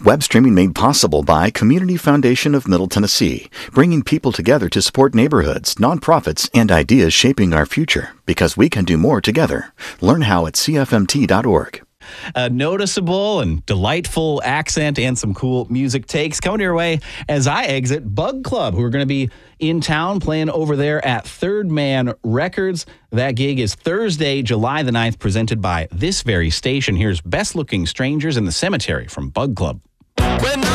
Web streaming made possible by Community Foundation of Middle Tennessee, bringing people together to support neighborhoods, nonprofits, and ideas shaping our future, because we can do more together. Learn how at cfmt.org. A noticeable and delightful accent and some cool music takes coming your way as I exit Bug Club, who are going to be in town playing over there at Third Man Records. That gig is Thursday, July the 9th, presented by this very station. Here's Best Looking Strangers in the Cemetery from Bug Club.